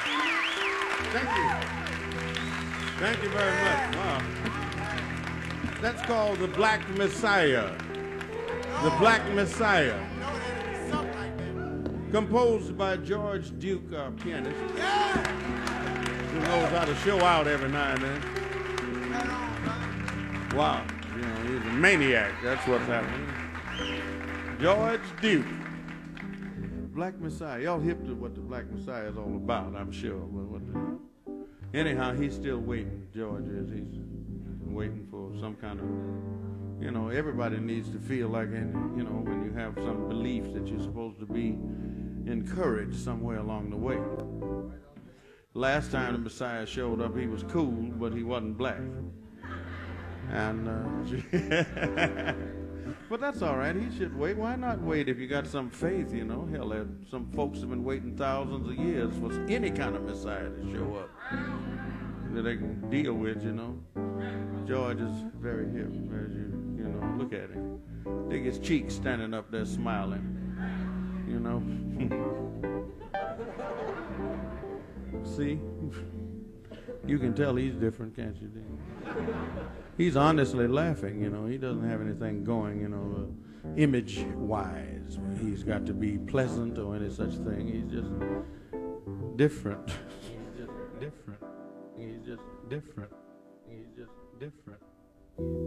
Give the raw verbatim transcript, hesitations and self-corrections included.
Thank you. Thank you very much. Wow. That's called the Black Messiah. The Black Messiah. Composed by George Duke, our pianist, who knows how to show out every now and then. Wow. You know, he's a maniac. That's what's happening. George Duke. Black Messiah. Y'all hip to what the Black Messiah is all about, I'm sure. But what the, anyhow, he's still waiting, George is. He's waiting for some kind of, you know, everybody needs to feel like, you know, when you have some belief that you're supposed to be encouraged somewhere along the way. Last time the Messiah showed up, he was cool, but he wasn't black. And, uh, but that's all right. He should wait. Why not wait if you got some faith, you know? Hell, there, some folks have been waiting thousands of years for any kind of Messiah to show up that they can deal with, you know. George is very hip, as you, you know, look at him. Dig his cheeks standing up there smiling, you know. See? You can tell he's different, can't you? He's honestly laughing, you know. He doesn't have anything going, you know, uh, image-wise. He's got to be pleasant or any such thing. He's just different. He's just different. He's just different. He's just different.